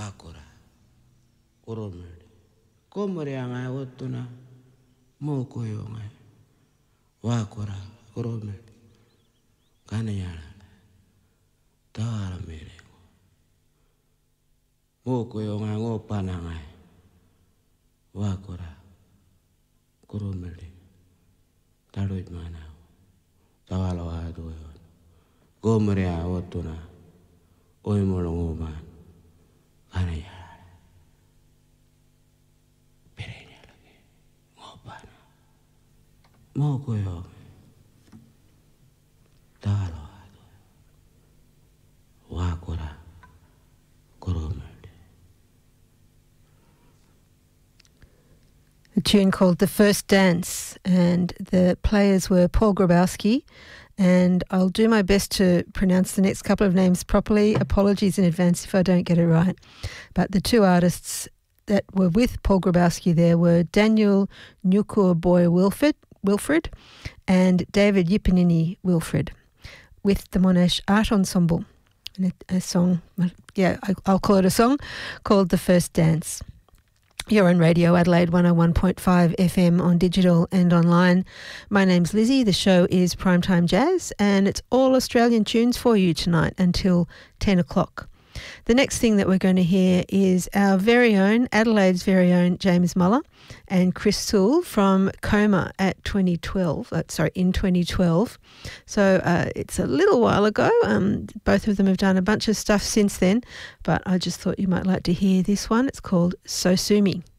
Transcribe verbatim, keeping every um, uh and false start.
wakora, koromel. Komorianga otuna, moko yonga, wakora, koromel. Kanayana, tawara mere. Moko yonga ngopananga, wakora, koromel. Taruit mana, tawala wadoyo. Gomoria otuna, oimolongoman, kanaya. Perenya lagi, ngopan. Moko yo, tawala wadoyo. Wakora, koromel. A tune called The First Dance, and the players were Paul Grabowski, and I'll do my best to pronounce the next couple of names properly. Apologies in advance if I don't get it right. But the two artists that were with Paul Grabowski there were Daniel Nukur Boy Wilfred, Wilfred and David Yipinini Wilfred, with the Monash Art Ensemble. And a, a song, yeah, I, I'll call it a song, called The First Dance. You're on Radio Adelaide one oh one point five F M on digital and online. My name's Lizzie. The show is Primetime Jazz, and it's all Australian tunes for you tonight until ten o'clock. The next thing that we're going to hear is our very own, Adelaide's very own James Muller and Chris Sewell from Coma at twenty twelve, uh, sorry, in twenty twelve. So uh, it's a little while ago. Um, both of them have done a bunch of stuff since then, but I just thought you might like to hear this one. It's called So Sue Me.